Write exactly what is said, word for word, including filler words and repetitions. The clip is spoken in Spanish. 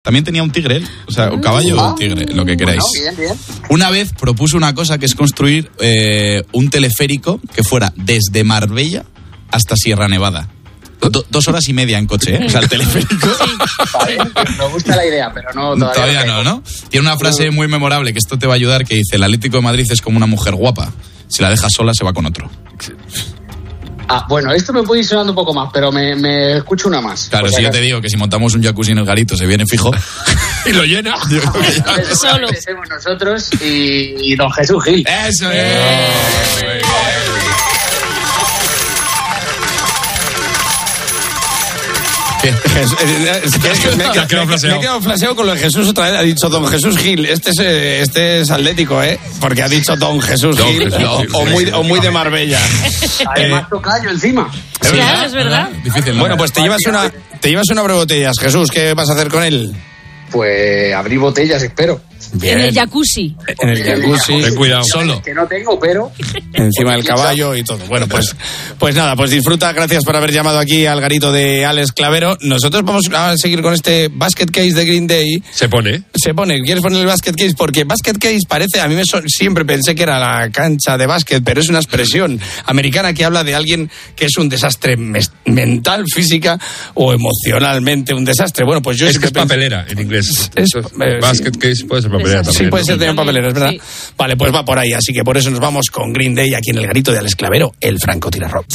También tenía un tigre, o sea, un caballo o un tigre, lo que queráis. Bueno, bien, bien. Una vez propuso una cosa que es construir eh, un teleférico que fuera desde Marbella hasta Sierra Nevada. Do, dos horas y media en coche, ¿eh? O sea, el teleférico. Vale, me gusta la idea, pero no todavía. Todavía no, ¿no? Tiene una frase muy memorable que esto te va a ayudar, que dice: el Atlético de Madrid es como una mujer guapa. Si la dejas sola, se va con otro. Ah, bueno, esto me puede ir sonando un poco más, pero me, me escucho una más. Claro, si yo te digo que si montamos un jacuzzi en el garito se viene fijo. Y lo llena. Solo. Somos nosotros y, y don Jesús Gil. ¡Eso es! Es que, es que me, me, me, me he quedado flaseado con lo de Jesús otra vez. Ha dicho don Jesús Gil. Este es, este es atlético, ¿eh? Porque ha dicho don Jesús don Gil. Jesús, o, sí, o, sí, muy, sí. o muy de Marbella. Además, tocayo encima. Sí, claro, es verdad. Difícil, ¿no? Bueno, pues te llevas una, te llevas una brebotellas. Jesús, ¿qué vas a hacer con él? Pues abrir botellas, espero. Bien. En el jacuzzi. En el jacuzzi. Ten cuidado. Solo. Que no tengo, pero... Encima del caballo y todo. Bueno, pues, pues nada, pues disfruta. Gracias por haber llamado aquí al garito de Alex Clavero. Nosotros vamos a seguir con este Basket Case de Green Day. Se pone. Se pone. ¿Quieres poner el Basket Case? Porque Basket Case parece, a mí me son, siempre pensé que era la cancha de básquet, pero es una expresión americana que habla de alguien que es un desastre mes, mental, física o emocionalmente un desastre. Bueno, pues yo Es que es pensé, papelera en inglés. Es- Entonces, eh, basket case puede ser papelera también. Sí, puede ser ¿no? también papelera, es verdad. Sí. Vale, pues va por ahí. Así que por eso nos vamos con Green Day aquí en el garito de Alex Clavero, el francotirador.